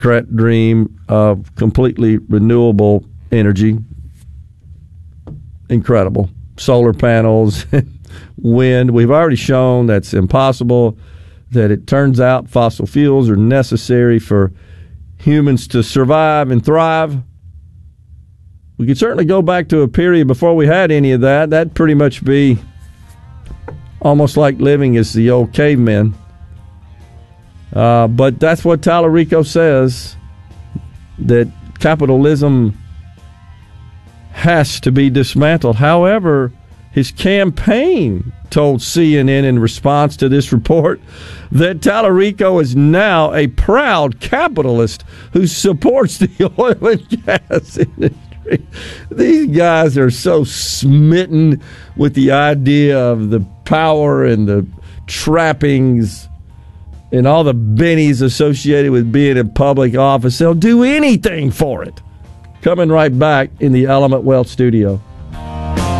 dream of completely renewable energy. Incredible. Solar panels, wind. We've already shown that's impossible, that it turns out fossil fuels are necessary for humans to survive and thrive. We could certainly go back to a period before we had any of that. That'd pretty much be almost like living as the old cavemen. But that's what Tallarico says, that capitalism has to be dismantled. However, his campaign told CNN in response to this report that Tallarico is now a proud capitalist who supports the oil and gas industry. These guys are so smitten with the idea of the power and the trappings and all the bennies associated with being in public office. They'll do anything for it. Coming right back in the Element Wealth studio.